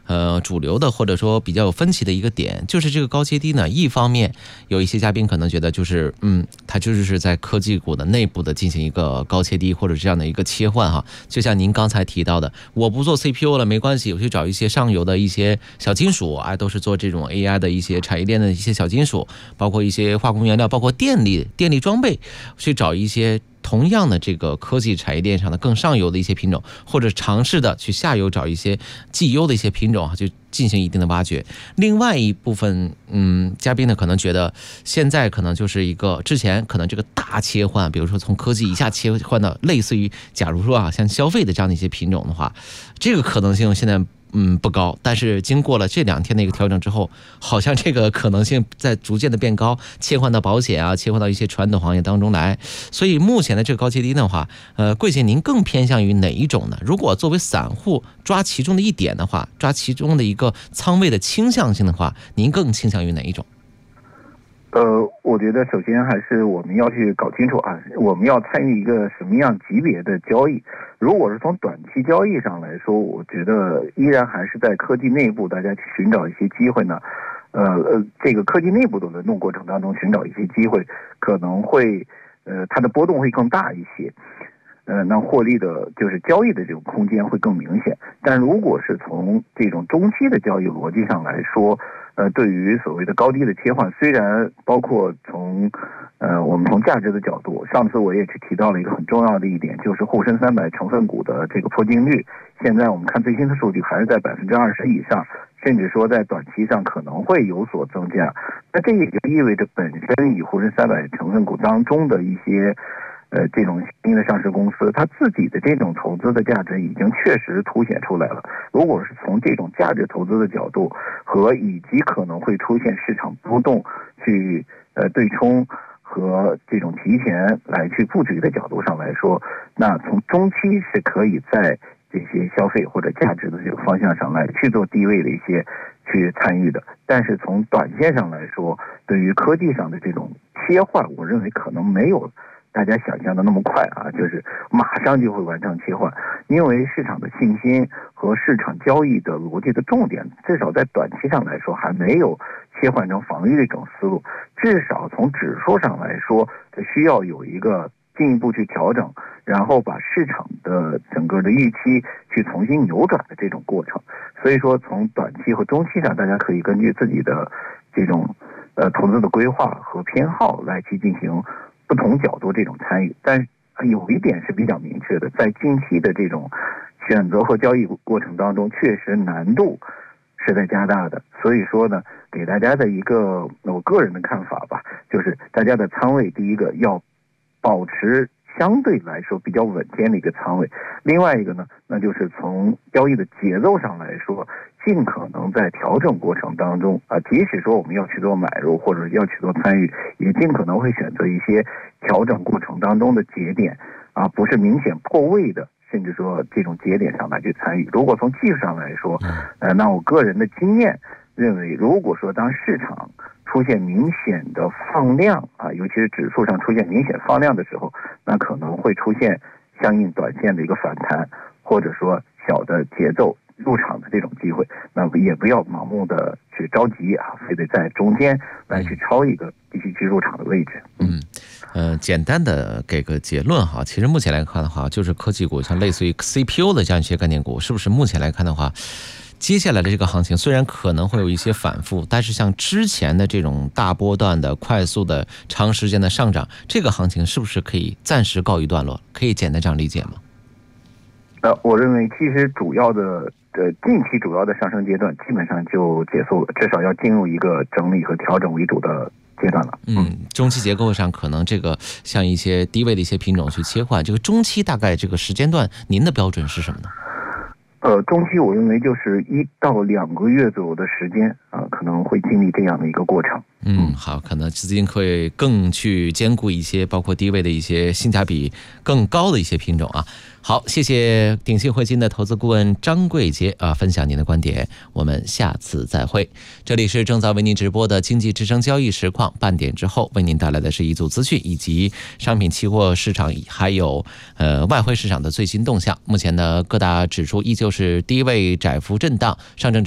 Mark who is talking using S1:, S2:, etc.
S1: 主流的或者说比较有分歧的一个点，就是这个高接低呢，一方面有一些嘉宾可能觉得就是它就是在科技股的内部的进行一个高切低或者这样的一个切换哈，就像您刚才提到的，我不做 CPU 了没关系，我去找一些上游的一些小金属都是做这种 AI 的一些产业链的一些小金属，包括一些化工原料，包括电力装备，去找一些同样的这个科技产业链上的更上游的一些品种，或者尝试的去下游找一些绩优的一些品种就进行一定的挖掘。另外一部分嘉宾呢可能觉得现在可能就是一个之前可能这个大切换，比如说从科技一下切换到类似于假如说像消费的这样的一些品种的话，这个可能性现在不高，但是经过了这2天的一个调整之后，好像这个可能性在逐渐的变高，切换到保险切换到一些传统行业当中来。所以目前的这个高接低的话，贵姐您更偏向于哪一种呢？如果作为散户抓其中的一点的话，抓其中的一个仓位的倾向性的话，您更倾向于哪一种？
S2: 我觉得首先还是我们要去搞清楚我们要参与一个什么样级别的交易。如果是从短期交易上来说，我觉得依然还是在科技内部大家去寻找一些机会呢。这个科技内部的轮动过程当中寻找一些机会，可能会它的波动会更大一些。那获利的就是交易的这种空间会更明显。但如果是从这种中期的交易逻辑上来说，对于所谓的高低的切换，虽然包括我们从价值的角度，上次我也去提到了一个很重要的一点，就是沪深300成分股的这个破净率，现在我们看最新的数据还是在20%以上，甚至说在短期上可能会有所增加。那这也就意味着本身以沪深300成分股当中的一些这种新的上市公司，它自己的这种投资的价值已经确实凸显出来了。如果是从这种价值投资的角度和以及可能会出现市场波动去对冲和这种提前来去布局的角度上来说，那从中期是可以在这些消费或者价值的这个方向上来去做低位的一些去参与的。但是从短线上来说，对于科技上的这种切换，我认为可能没有大家想象的那么快就是马上就会完成切换。因为市场的信心和市场交易的逻辑的重点，至少在短期上来说还没有切换成防御的这种思路。至少从指数上来说，它需要有一个进一步去调整，然后把市场的整个的预期去重新扭转的这种过程。所以说从短期和中期上，大家可以根据自己的这种投资的规划和偏好来去进行不同角度这种参与。但有一点是比较明确的，在近期的这种选择和交易过程当中，确实难度是在加大的。所以说呢，给大家的一个我个人的看法吧，就是大家的仓位第一个要保持相对来说比较稳健的一个仓位。另外一个呢，那就是从交易的节奏上来说，尽可能在调整过程当中即使说我们要去做买入或者要去做参与，也尽可能会选择一些调整过程当中的节点不是明显破位的，甚至说这种节点上来去参与。如果从技术上来说，那我个人的经验认为，如果说当市场出现明显的放量尤其是指数上出现明显放量的时候，那可能会出现相应短线的一个反弹，或者说小的节奏入场的这种机会。那也不要盲目的去着急非得在中间来去抄一个必须去入场的位置。
S1: 简单的给个结论其实目前来看的话，就是科技股像类似于 CPU 的这样一些概念股，是不是目前来看的话，接下来的这个行情虽然可能会有一些反复，但是像之前的这种大波段的快速的长时间的上涨，这个行情是不是可以暂时告一段落？可以简单这样理解吗？
S2: 我认为其实主要的近期主要的上升阶段基本上就结束了，至少要进入一个整理和调整为主的阶段了。
S1: 中期结构上可能这个像一些低位的一些品种去切换，这个中期大概这个时间段您的标准是什么呢？
S2: 中期我认为就是1到2个月左右的时间可能会经历这样的一个过程。
S1: 好，可能资金会更去兼顾一些包括低位的一些性价比更高的一些品种好，谢谢鼎信汇金的投资顾问张贵杰分享您的观点，我们下次再会。这里是正在为您直播的经济之声交易实况，半点之后为您带来的是一组资讯以及商品期货市场还有外汇市场的最新动向。目前呢，各大指数依旧是低位窄幅震荡，上证